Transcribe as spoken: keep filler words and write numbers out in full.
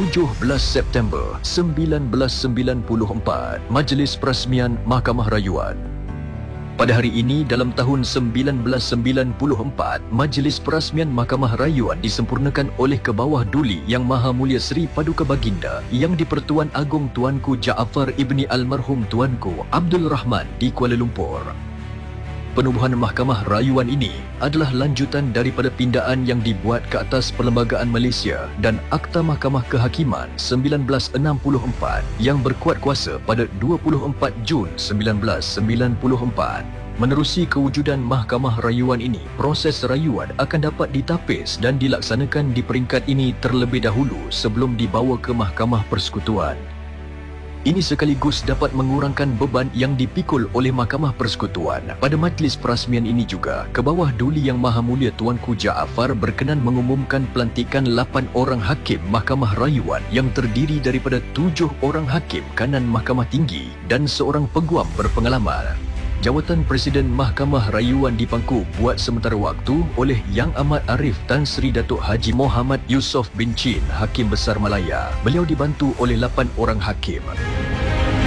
tujuh belas September seribu sembilan ratus sembilan puluh empat, Majlis Perasmian Mahkamah Rayuan. Pada hari ini dalam tahun seribu sembilan ratus sembilan puluh empat, Majlis Perasmian Mahkamah Rayuan disempurnakan oleh Kebawah Duli Yang Maha Mulia Seri Paduka Baginda Yang di-Pertuan Agong Tuanku Jaafar Ibni Almarhum Tuanku Abdul Rahman di Kuala Lumpur. Penubuhan Mahkamah Rayuan ini adalah lanjutan daripada pindaan yang dibuat ke atas Perlembagaan Malaysia dan Akta Mahkamah Kehakiman seribu sembilan ratus enam puluh empat yang berkuat kuasa pada dua puluh empat Jun seribu sembilan ratus sembilan puluh empat. Menerusi kewujudan Mahkamah Rayuan ini, proses rayuan akan dapat ditapis dan dilaksanakan di peringkat ini terlebih dahulu sebelum dibawa ke Mahkamah Persekutuan. Ini sekaligus dapat mengurangkan beban yang dipikul oleh Mahkamah Persekutuan. Pada majlis perasmian ini juga, Kebawah Duli Yang Maha Mulia Tuanku Jaafar berkenan mengumumkan pelantikan lapan orang hakim Mahkamah Rayuan yang terdiri daripada tujuh orang hakim kanan Mahkamah Tinggi dan seorang peguam berpengalaman. Jawatan Presiden Mahkamah Rayuan dipangku buat sementara waktu oleh Yang Amat Arif Tan Sri Datuk Haji Muhammad Yusof bin Chin, Hakim Besar Malaya. Beliau dibantu oleh lapan orang hakim.